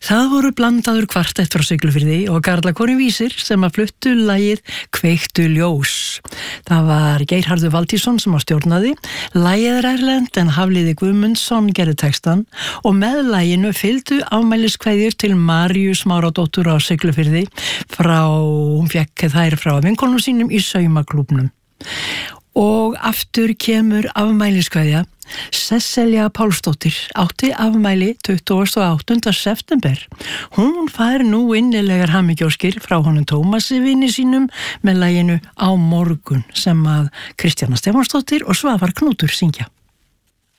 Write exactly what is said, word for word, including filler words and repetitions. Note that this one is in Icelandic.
Það voru blandaður kvartett frá Siglufirði og Karlakorin Vísir sem að fluttu lagið Kveiktu ljós. Það var Geirharður Valtýsson sem að stjórnaði, lagið er erlent en Hafliði Guðmundsson gerði textan og með laginu fylgdu afmæliskveðjur til Maríu Smáradóttur á Siglufirði frá, hún fékk þær frá vinkonum sínum í saumaklúbnum. Og aftur kemur afmæliskveðja. Sesselja Pálsdóttir átti afmæli tuttugasta og áttunda september. Hún fær nú innilegar hamingjóskir frá honum Tómasi vini sínum með laginu Á morgun sem að Kristjana Stefánsdóttir og Svavar Knútur syngja.